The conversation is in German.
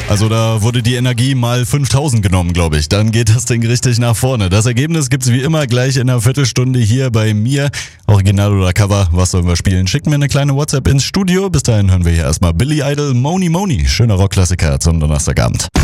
Also da wurde die Energie mal 5000 genommen, glaube ich. Dann geht das Ding richtig nach vorne. Das Ergebnis gibt's wie immer gleich in einer Viertelstunde hier bei mir. Original oder Cover, was sollen wir spielen? Schicken wir eine kleine WhatsApp ins Studio. Bis dahin hören wir hier erstmal Billy Idol, Moni Moni. Schöner Rockklassiker zum Donnerstagabend.